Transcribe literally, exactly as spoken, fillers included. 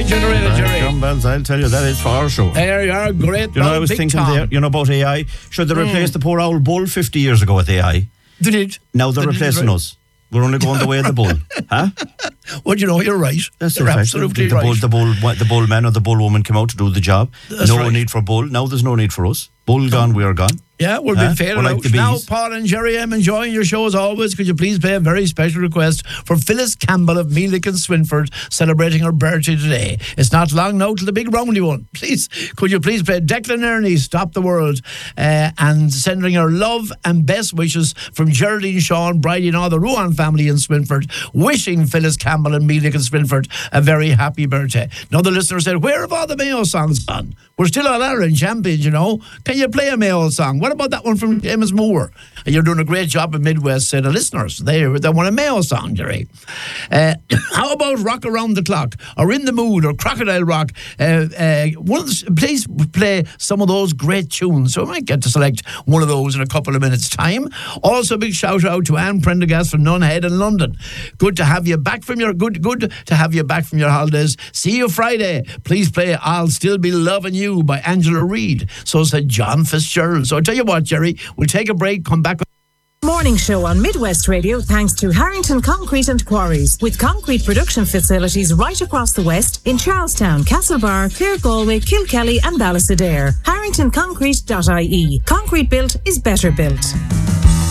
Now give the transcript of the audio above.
A I generated, Jerry. John Bells, I'll tell you, that is for sure. There you are, great. You know, I was thinking Tom. there, you know, about A I. Should they replace mm. the poor old bull fifty years ago with A I? They did. Now they're they replacing did. us. We're only going the way of the bull. Huh? Well, you know, you're right. That's you're right. absolutely the, the right. Bull, the, bull, the bull man or the bull woman came out to do the job. That's no right. need for bull. Now there's no need for us. Bull gone, we're gone. Yeah, we're huh? being faded we're like out. the bees. Now, Paul and Jerry, I'm enjoying your show as always. Could you please play a very special request for Phyllis Campbell of Meelick and Swinford, celebrating her birthday today? It's not long now till the big roundy one. Please, could you please play Declan Ernie, Stop the World, uh, and sending her love and best wishes from Geraldine, Sean, Bridie and all the Ruan family in Swinford, wishing Phyllis Campbell and Meelick and Swinford a very happy birthday. Now the listener said, where have all the Mayo songs gone? We're still on Ireland champions, you know. Can you play a Mayo song? What about that one from James Moore? You're doing a great job in Midwest, said the listeners. They, they want a Mayo song, Jerry. Uh, how about Rock Around the Clock, or In the Mood, or Crocodile Rock? Uh, uh, one of the, please play some of those great tunes. So I might get to select one of those in a couple of minutes' time. Also, a big shout out to Anne Prendergast from Nunhead in London. Good to have you back from your good, good to have you back from your holidays. See you Friday. Please play I'll Still Be Loving You by Angela Reid. So said John Fitzgerald. So I tell you what, Jerry, we'll take a break, come back. Morning show on Midwest Radio thanks to Harrington Concrete and Quarries, with concrete production facilities right across the west in Charlestown, Castlebar, Clare, Galway, Kilkelly and Ballysadare. harrington concrete dot I E. Concrete built is better built.